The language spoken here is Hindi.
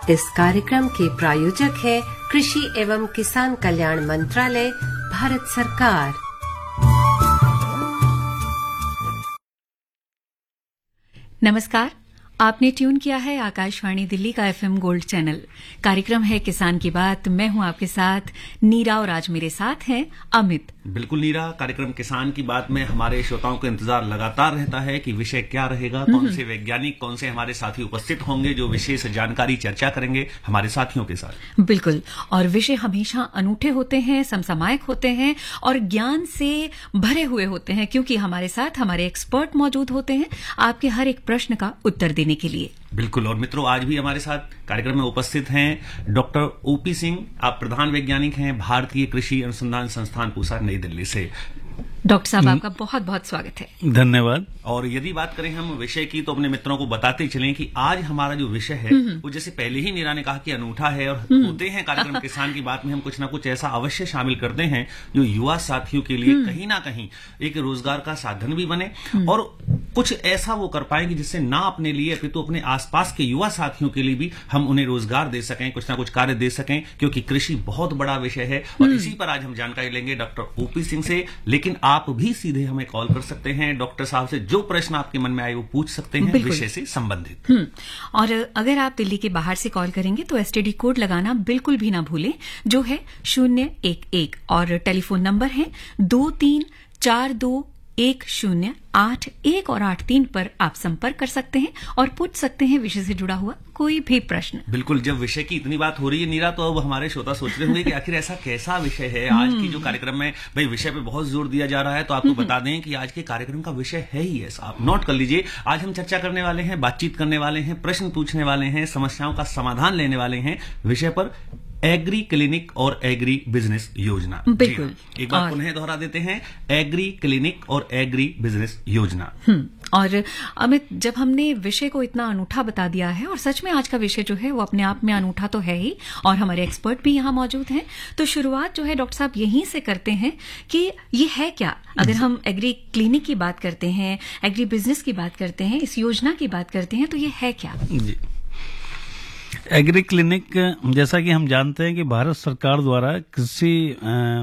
इस कार्यक्रम के प्रायोजक है कृषि एवं किसान कल्याण मंत्रालय, भारत सरकार। नमस्कार, आपने ट्यून किया है आकाशवाणी दिल्ली का FM गोल्ड चैनल। कार्यक्रम है किसान की बात। मैं हूं आपके साथ नीरा और आज मेरे साथ हैं अमित। बिल्कुल नीरा, कार्यक्रम किसान की बात में हमारे श्रोताओं को इंतजार लगातार रहता है कि विषय क्या रहेगा, कौन से वैज्ञानिक, कौन से हमारे साथी उपस्थित होंगे जो विशेष जानकारी चर्चा करेंगे हमारे साथियों के साथ। बिल्कुल, और विषय हमेशा अनूठे होते हैं, समसामयिक होते हैं और ज्ञान से भरे हुए होते हैं, क्योंकि हमारे साथ हमारे एक्सपर्ट मौजूद होते हैं आपके हर एक प्रश्न का उत्तर देने के लिए। बिल्कुल, और मित्रों आज भी हमारे साथ कार्यक्रम में उपस्थित हैं डॉक्टर ओपी सिंह। आप प्रधान वैज्ञानिक हैं भारतीय कृषि अनुसंधान संस्थान पूसा, नई दिल्ली से। डॉक्टर साहब, आपका बहुत बहुत स्वागत है। धन्यवाद। और यदि बात करें हम विषय की, तो अपने मित्रों को बताते चलें कि आज हमारा जो विषय है वो जैसे पहले ही नीरा ने कहा कि अनूठा है, और होते हैं कार्यक्रम किसान की बात में हम कुछ ना कुछ ऐसा अवश्य शामिल करते हैं जो युवा साथियों के लिए कहीं ना कहीं एक रोजगार का साधन भी बने और कुछ ऐसा वो कर पाएंगे जिससे ना अपने लिए अपितु अपने आसपास के युवा साथियों के लिए भी हम उन्हें रोजगार दे सकें, कुछ ना कुछ कार्य दे सकें, क्योंकि कृषि बहुत बड़ा विषय है। और इसी पर आज हम जानकारी लेंगे डॉक्टर ओपी सिंह से। लेकिन आप भी सीधे हमें कॉल कर सकते हैं, डॉक्टर साहब से जो प्रश्न आपके मन में आए वो पूछ सकते हैं विषय से संबंधित। और अगर आप दिल्ली के बाहर से कॉल करेंगे तो STD कोड लगाना बिल्कुल भी ना भूलें, जो है 011, और टेलीफोन नंबर है 23421081 और 83 पर आप संपर्क कर सकते हैं और पूछ सकते हैं विषय से जुड़ा हुआ कोई भी प्रश्न। बिल्कुल, जब विषय की इतनी बात हो रही है नीरा, तो अब हमारे श्रोता सोच रहे होंगे कि आखिर ऐसा कैसा विषय है आज की जो कार्यक्रम में भाई विषय पे बहुत जोर दिया जा रहा है। तो आपको बता दें कि आज के कार्यक्रम का विषय है ही ऐसा, आप नोट कर लीजिए। आज हम चर्चा करने वाले हैं, बातचीत करने वाले हैं, प्रश्न पूछने वाले हैं, समस्याओं का समाधान लेने वाले हैं विषय पर एग्री क्लिनिक और एग्री बिजनेस योजना। बिल्कुल, एक बार पुनः दोहरा देते हैं, एग्री क्लिनिक और एग्री बिजनेस योजना। और अमित, जब हमने विषय को इतना अनूठा बता दिया है, और सच में आज का विषय जो है वो अपने आप में अनूठा तो है ही, और हमारे एक्सपर्ट भी यहाँ मौजूद हैं, तो शुरुआत जो है डॉक्टर साहब यहीं से करते हैं कि ये है क्या। अगर हम एग्री क्लिनिक की बात करते हैं, एग्री बिजनेस की बात करते हैं, इस योजना की बात करते हैं, तो ये है क्या? जी, एग्री क्लिनिक जैसा कि हम जानते हैं कि भारत सरकार द्वारा कृषि